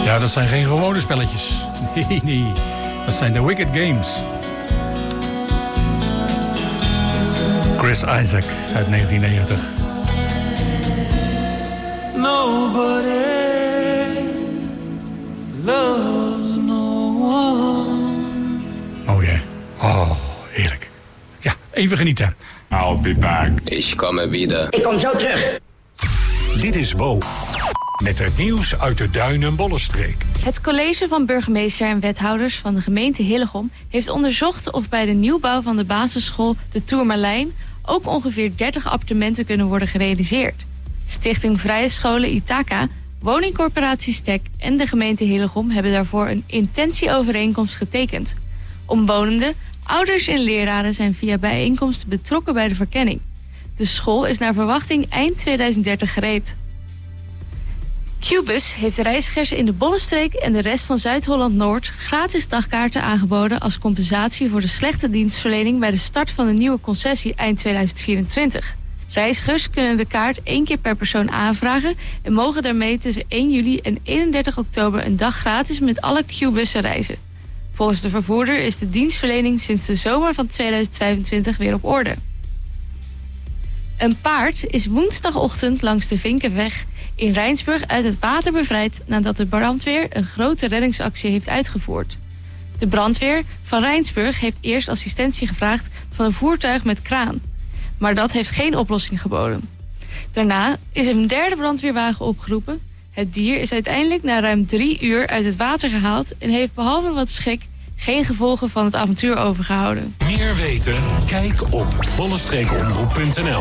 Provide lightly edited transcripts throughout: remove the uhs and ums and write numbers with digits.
Ja, dat zijn geen gewone spelletjes. Nee. Dat zijn de Wicked Games. Chris Isaac uit 1990. Nobody loves no one. Oh ja. Oh, heerlijk. Ja, even genieten. I'll be back. Ik kom wieder. Ik kom zo terug. Dit is Bo. Met het nieuws uit de Duin- en Bollenstreek. Het college van burgemeester en wethouders van de gemeente Hillegom heeft onderzocht of bij de nieuwbouw van de basisschool de Tourmalijn ook ongeveer 30 appartementen kunnen worden gerealiseerd. Stichting Vrije Scholen Ithaca, woningcorporatie Stek en de gemeente Hillegom hebben daarvoor een intentieovereenkomst getekend. Omwonenden, ouders en leraren zijn via bijeenkomsten betrokken bij de verkenning. De school is naar verwachting eind 2030 gereed. Qbus heeft reizigers in de Bollenstreek en de rest van Zuid-Holland-Noord gratis dagkaarten aangeboden als compensatie voor de slechte dienstverlening bij de start van de nieuwe concessie eind 2024. Reizigers kunnen de kaart 1 keer per persoon aanvragen en mogen daarmee tussen 1 juli en 31 oktober een dag gratis met alle Qbussen reizen. Volgens de vervoerder is de dienstverlening sinds de zomer van 2025 weer op orde. Een paard is woensdagochtend langs de Vinkenweg in Rijnsburg uit het water bevrijd nadat de brandweer een grote reddingsactie heeft uitgevoerd. De brandweer van Rijnsburg heeft eerst assistentie gevraagd van een voertuig met kraan. Maar dat heeft geen oplossing geboden. Daarna is een derde brandweerwagen opgeroepen. Het dier is uiteindelijk na ruim 3 uur uit het water gehaald en heeft behalve wat schrik geen gevolgen van het avontuur overgehouden. Meer weten? Kijk op bollenstreekomroep.nl.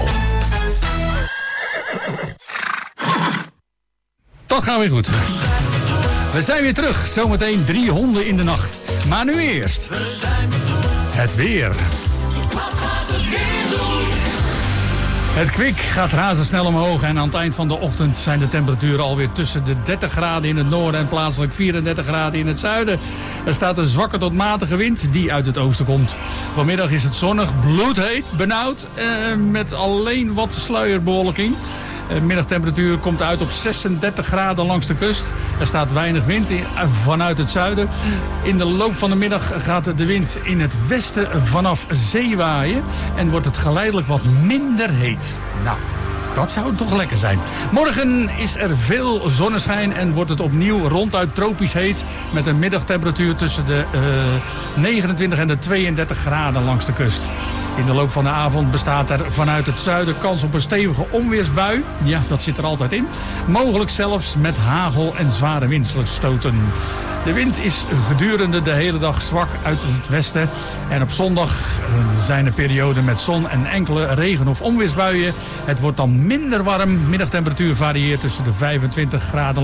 Dat gaat weer goed. We zijn weer terug. Zometeen 3 honden in de nacht. Maar nu eerst het weer. Wat gaat het weer doen? Het kwik gaat razendsnel omhoog en aan het eind van de ochtend zijn de temperaturen alweer tussen de 30 graden in het noorden en plaatselijk 34 graden in het zuiden. Er staat een zwakke tot matige wind die uit het oosten komt. Vanmiddag is het zonnig, bloedheet, benauwd, met alleen wat sluierbewolking. De middagtemperatuur komt uit op 36 graden langs de kust. Er staat weinig wind vanuit het zuiden. In de loop van de middag gaat de wind in het westen vanaf zee waaien en wordt het geleidelijk wat minder heet. Nou, dat zou toch lekker zijn. Morgen is er veel zonneschijn en wordt het opnieuw ronduit tropisch heet met een middagtemperatuur tussen de 29 en de 32 graden langs de kust. In de loop van de avond bestaat er vanuit het zuiden kans op een stevige onweersbui. Ja, dat zit er altijd in. Mogelijk zelfs met hagel en zware windstoten. De wind is gedurende de hele dag zwak uit het westen. En op zondag zijn er perioden met zon en enkele regen- of onweersbuien. Het wordt dan minder warm. Middagtemperatuur varieert tussen de 25 graden